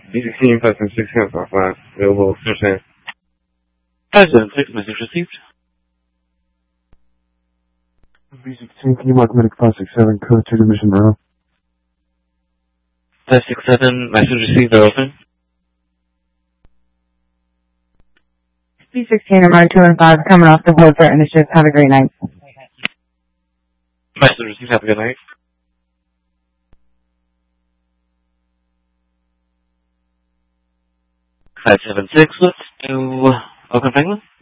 B16, 576, cancel 5, available, understand. 576, message received. B16, can you mark medic 567, code 2 to Mission Monroe? 567, message received, they're open. B16, remind 215, coming off the board for initiative. Have a great night. Message received, have a good night. 576, let's do Oakland Penguin.